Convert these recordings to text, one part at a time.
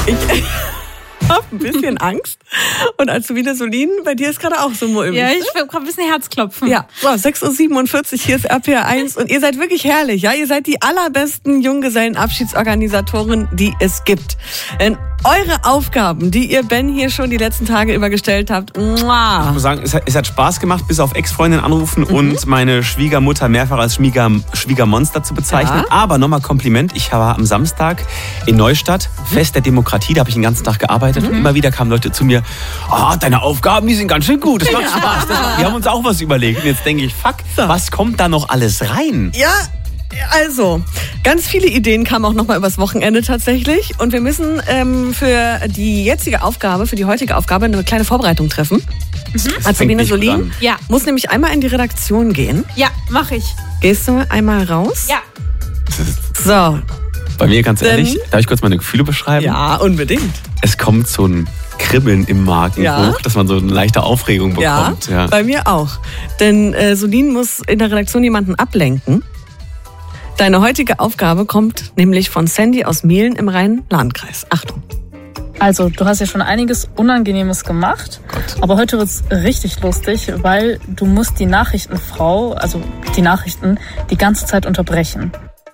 Ich habe ein bisschen Angst. Und Azubine Solin, bei dir ist gerade auch so mulmig. Ja, ich habe gerade ein bisschen Herzklopfen. Ja, so, 6.47 Uhr, hier ist RPR 1 und ihr seid wirklich herrlich, ja? Ihr seid die allerbesten Junggesellenabschiedsorganisatoren, die es gibt. Denn eure Aufgaben, die ihr Ben hier schon die letzten Tage über gestellt habt, Ich muss sagen, es hat Spaß gemacht, bis auf Ex-Freundin anrufen und meine Schwiegermutter mehrfach als Schwiegermonster zu bezeichnen. Ja. Aber nochmal Kompliment, ich war am Samstag in Neustadt, Fest der Demokratie, da habe ich den ganzen Tag gearbeitet und immer wieder kamen Leute zu mir, deine Aufgaben, die sind ganz schön gut, das macht Spaß. Wir haben uns auch was überlegt und jetzt denke ich, fuck, was kommt da noch alles rein? Ja, also, ganz viele Ideen kamen auch nochmal übers Wochenende tatsächlich. Und wir müssen für die heutige Aufgabe eine kleine Vorbereitung treffen. Azubine Solin Ja. muss nämlich einmal in die Redaktion gehen. Ja, mache ich. Gehst du einmal raus? Ja. So. Bei mir, ganz ehrlich, darf ich kurz meine Gefühle beschreiben? Ja, unbedingt. Es kommt so ein Kribbeln im Magen hoch, dass man so eine leichte Aufregung bekommt. Ja, bei mir auch. Denn Solin muss in der Redaktion jemanden ablenken. Deine heutige Aufgabe kommt nämlich von Sandy aus Mehlen im Rhein-Lahn-Kreis. Achtung. Also, du hast ja schon einiges Unangenehmes gemacht, aber heute wird's richtig lustig, weil du musst die Nachrichtenfrau, also die Nachrichten, die ganze Zeit unterbrechen.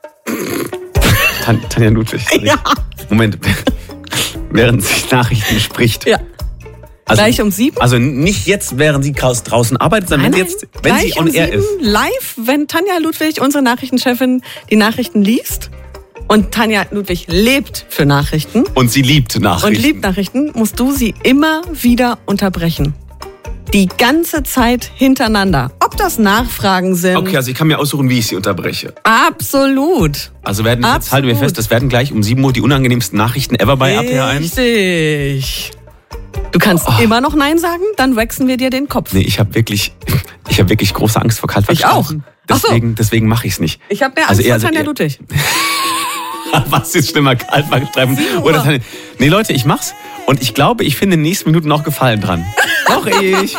Tanja Ludwig. Ja. Moment, während sie Nachrichten spricht. Ja. Also, Gleich um 7? Also nicht jetzt, während sie draußen arbeitet, sondern wenn sie on air ist. Live, wenn Tanja Ludwig, unsere Nachrichtenchefin, die Nachrichten liest. Und Tanja Ludwig lebt für Nachrichten. Und sie liebt Nachrichten. Und liebt Nachrichten, musst du sie immer wieder unterbrechen. Die ganze Zeit hintereinander. Ob das Nachfragen sind. Okay, also ich kann mir aussuchen, wie ich sie unterbreche. Absolut. Also halten wir fest, das werden gleich um 7 Uhr die unangenehmsten Nachrichten ever bei RPR 1. Richtig. Du kannst immer noch Nein sagen, dann wechseln wir dir den Kopf. Nee, ich habe wirklich große Angst vor Kaltwachsstrafen. Ich auch. Deswegen mache ich es nicht. Ich habe mehr Angst vor Tanja Ludwig. Was ist schlimmer, Kaltwachstreifen oder Tanja? Nee, Leute, ich mach's. Und ich glaube, ich finde in den nächsten Minuten auch Gefallen dran. Doch ich.